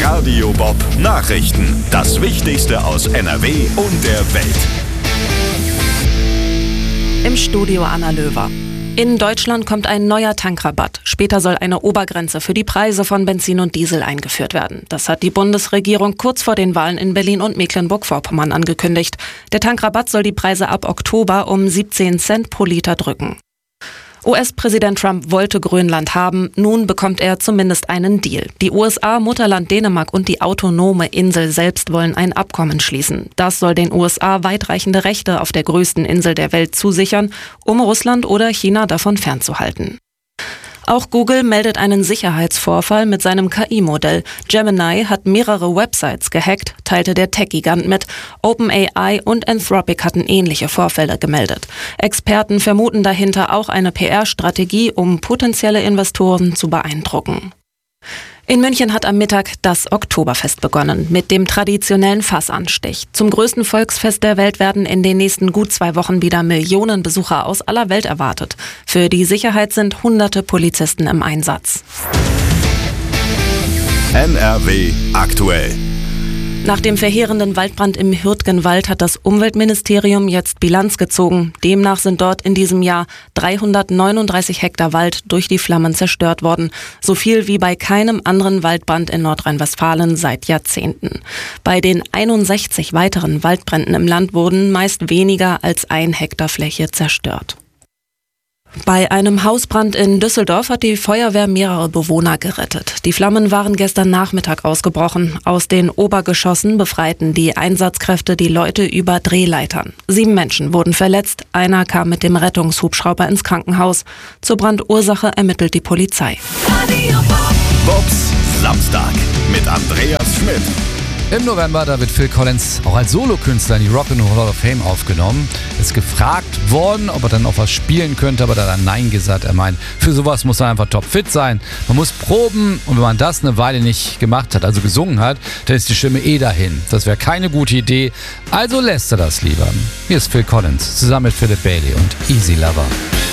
Radio Bob Nachrichten. Das Wichtigste aus NRW und der Welt. Im Studio Anna Löwer. In Deutschland kommt ein neuer Tankrabatt. Später soll eine Obergrenze für die Preise von Benzin und Diesel eingeführt werden. Das hat die Bundesregierung kurz vor den Wahlen in Berlin und Mecklenburg-Vorpommern angekündigt. Der Tankrabatt soll die Preise ab Oktober um 17 Cent pro Liter drücken. US-Präsident Trump wollte Grönland haben, nun bekommt er zumindest einen Deal. Die USA, Mutterland Dänemark und die autonome Insel selbst wollen ein Abkommen schließen. Das soll den USA weitreichende Rechte auf der größten Insel der Welt zusichern, um Russland oder China davon fernzuhalten. Auch Google meldet einen Sicherheitsvorfall mit seinem KI-Modell. Gemini hat mehrere Websites gehackt, teilte der Tech-Gigant mit. OpenAI und Anthropic hatten ähnliche Vorfälle gemeldet. Experten vermuten dahinter auch eine PR-Strategie, um potenzielle Investoren zu beeindrucken. In München hat am Mittag das Oktoberfest begonnen mit dem traditionellen Fassanstich. Zum größten Volksfest der Welt werden in den nächsten gut 2 Wochen wieder Millionen Besucher aus aller Welt erwartet. Für die Sicherheit sind hunderte Polizisten im Einsatz. NRW aktuell. Nach dem verheerenden Waldbrand im Hürtgenwald hat das Umweltministerium jetzt Bilanz gezogen. Demnach sind dort in diesem Jahr 339 Hektar Wald durch die Flammen zerstört worden. So viel wie bei keinem anderen Waldbrand in Nordrhein-Westfalen seit Jahrzehnten. Bei den 61 weiteren Waldbränden im Land wurden meist weniger als 1 Hektar Fläche zerstört. Bei einem Hausbrand in Düsseldorf hat die Feuerwehr mehrere Bewohner gerettet. Die Flammen waren gestern Nachmittag ausgebrochen. Aus den Obergeschossen befreiten die Einsatzkräfte die Leute über Drehleitern. 7 Menschen wurden verletzt. Einer kam mit dem Rettungshubschrauber ins Krankenhaus. Zur Brandursache ermittelt die Polizei. Bobs Samstag mit Andreas Schmidt. Im November, da wird Phil Collins auch als Solokünstler in die Rock'n'Roll Hall of Fame aufgenommen. Ist gefragt worden, ob er dann auch was spielen könnte, aber er hat dann Nein gesagt. Er meint, für sowas muss man einfach topfit sein. Man muss proben und wenn man das eine Weile nicht gemacht hat, also gesungen hat, dann ist die Stimme dahin. Das wäre keine gute Idee, also lässt er das lieber. Hier ist Phil Collins zusammen mit Philip Bailey und Easy Lover.